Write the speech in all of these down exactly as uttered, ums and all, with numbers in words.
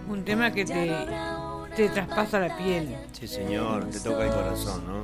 Un tema que te, te traspasa la piel. Sí, señor, te toca el corazón, ¿no?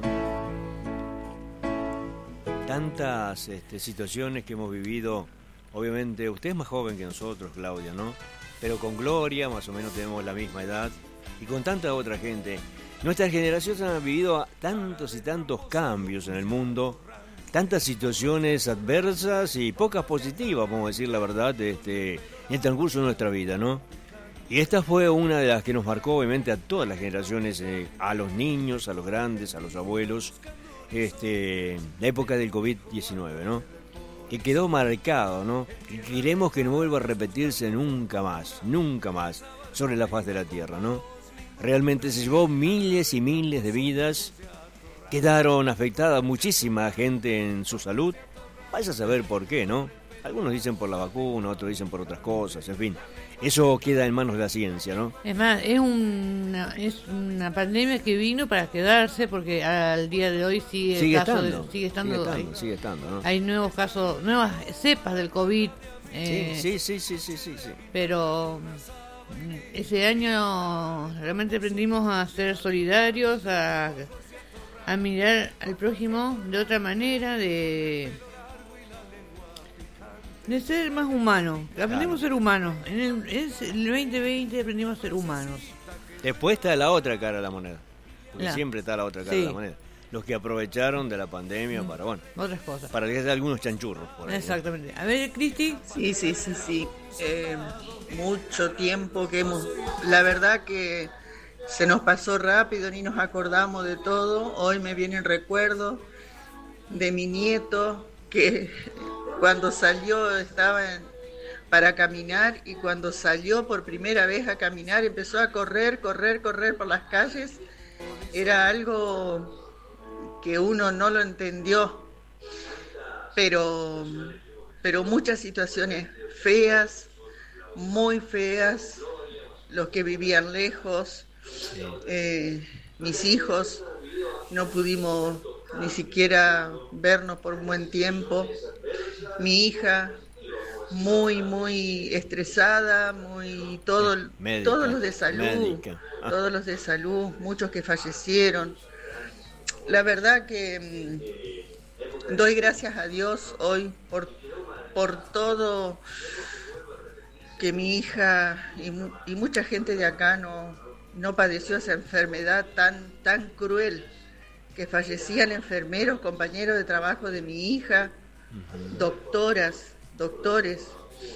Tantas este, situaciones que hemos vivido, obviamente, usted es más joven que nosotros, Claudia, ¿no? Pero con Gloria, más o menos tenemos la misma edad, y con tanta otra gente. Nuestras generaciones han vivido tantos y tantos cambios en el mundo, tantas situaciones adversas y pocas positivas, vamos a decir la verdad, este, en el transcurso de nuestra vida, ¿no? Y esta fue una de las que nos marcó, obviamente, a todas las generaciones, eh, a los niños, a los grandes, a los abuelos, este, la época del covid diecinueve, ¿no? Que quedó marcado, ¿no? Y queremos que no vuelva a repetirse nunca más, nunca más, sobre la faz de la tierra, ¿no? Realmente se llevó miles y miles de vidas, quedaron afectadas muchísima gente en su salud, vaya a saber por qué, ¿no? Algunos dicen por la vacuna, otros dicen por otras cosas, en fin. Eso queda en manos de la ciencia, ¿no? Es más, es una, es una pandemia que vino para quedarse, porque al día de hoy sigue, sigue, el caso estando, de, sigue estando, sigue estando, hay, sigue estando, ¿no? Hay nuevos casos, nuevas cepas del COVID. Eh, sí, sí, sí, sí, sí, sí. Pero ese año realmente aprendimos a ser solidarios, a, a mirar al prójimo de otra manera, de... de ser más humanos. Aprendimos claro. a ser humanos. En el, en el veinte veinte aprendimos a ser humanos. Después está la otra cara de la moneda. Porque la. siempre está la otra cara sí. de la moneda. Los que aprovecharon de la pandemia mm. para, bueno... otras cosas. Para que haya algunos chanchurros por ahí. Exactamente. A ver, Cristi. Sí, sí, sí, sí. Eh, mucho tiempo que hemos... La verdad que se nos pasó rápido, ni nos acordamos de todo. Hoy me viene el recuerdo de mi nieto que... Cuando salió estaba en, para caminar y cuando salió por primera vez a caminar empezó a correr, correr, correr por las calles. Era algo que uno no lo entendió, pero, pero muchas situaciones feas, muy feas, los que vivían lejos, eh, mis hijos, no pudimos ni siquiera vernos por un buen tiempo. Mi hija muy muy estresada, muy todo, médica, todos los de salud, ah. todos los de salud, muchos que fallecieron. La verdad que mmm, doy gracias a Dios hoy por por todo, que mi hija y, y mucha gente de acá no no padeció esa enfermedad tan tan cruel, que fallecían enfermeros, compañeros de trabajo de mi hija, uh-huh. doctoras, doctores.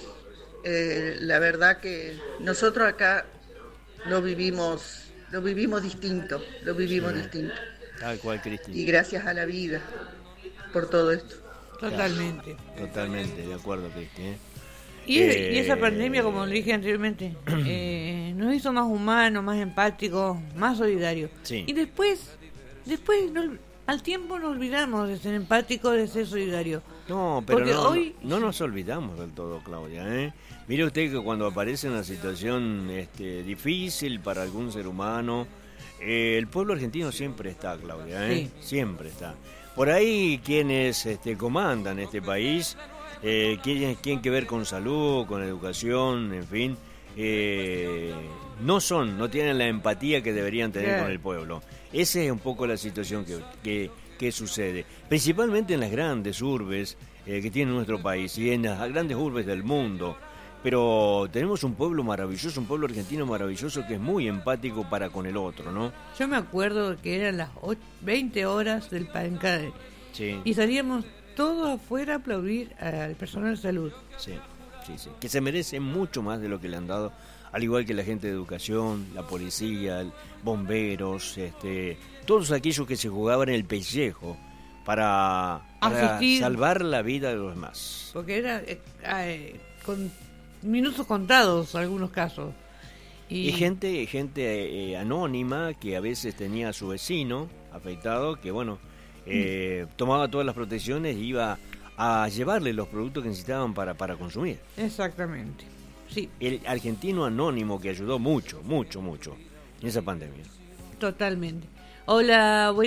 Eh, la verdad que nosotros acá lo vivimos, lo vivimos distinto, lo vivimos sí. distinto. Tal cual, Cristina. Y gracias a la vida por todo esto. Totalmente. Totalmente, de acuerdo, Cristina. ¿eh? Y, eh... y esa pandemia, como le dije anteriormente, eh, nos hizo más humanos, más empáticos, más solidarios. Sí. Y después... Después, no, al tiempo nos olvidamos de ser empáticos, de ser solidarios. No, pero no, hoy... no, no nos olvidamos del todo, Claudia. ¿eh? Mire usted que cuando aparece una situación este, difícil para algún ser humano, eh, el pueblo argentino siempre está, Claudia. ¿eh? Sí. Siempre está. Por ahí quienes este, comandan este país, eh, quienes tienen que ver con salud, con educación, en fin, eh, no son, no tienen la empatía que deberían tener claro. con el pueblo. Esa es un poco la situación que, que, que sucede, principalmente en las grandes urbes eh, que tiene nuestro país y en las grandes urbes del mundo. Pero tenemos un pueblo maravilloso, un pueblo argentino maravilloso que es muy empático para con el otro, ¿no? Yo me acuerdo que eran las veinte horas del Pancade sí. y salíamos todos afuera a aplaudir al personal de salud. Sí, sí, sí, que se merece mucho más de lo que le han dado. Al igual que la gente de educación, la policía, bomberos, este, todos aquellos que se jugaban el pellejo para, para salvar la vida de los demás. Porque era eh, eh, con minutos contados algunos casos. Y, y gente gente eh, anónima que a veces tenía a su vecino afectado, que bueno, eh, mm. tomaba todas las protecciones y iba a llevarle los productos que necesitaban para, para consumir. Exactamente. Sí. El argentino anónimo que ayudó mucho, mucho, mucho en esa pandemia. Totalmente. Hola,